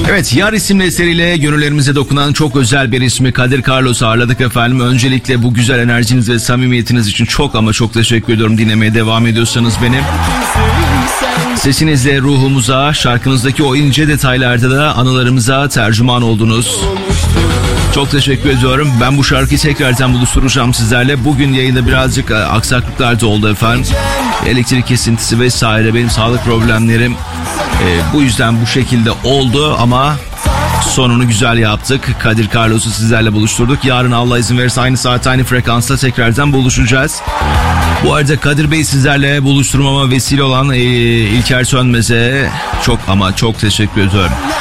Evet, Yar isimli eseriyle gönüllerimize dokunan çok özel bir ismi Kadir Carlos'u ağırladık efendim. Öncelikle bu güzel enerjiniz ve samimiyetiniz için çok ama çok teşekkür ediyorum. Dinlemeye devam ediyorsanız beni. Sesinizle ruhumuza, şarkınızdaki o ince detaylarda da anılarımıza tercüman oldunuz. Çok teşekkür ediyorum. Ben bu şarkıyı tekrardan buluşturacağım sizlerle. Bugün yayında birazcık aksaklıklar da oldu efendim. Elektrik kesintisi vesaire, benim sağlık problemlerim bu yüzden bu şekilde oldu ama sonunu güzel yaptık. Kadir Carlos'u sizlerle buluşturduk. Yarın Allah izin verirse aynı saat aynı frekansta tekrardan buluşacağız. Bu arada Kadir Bey sizlerle buluşturmama vesile olan İlker Sönmez'e çok ama çok teşekkür ediyorum.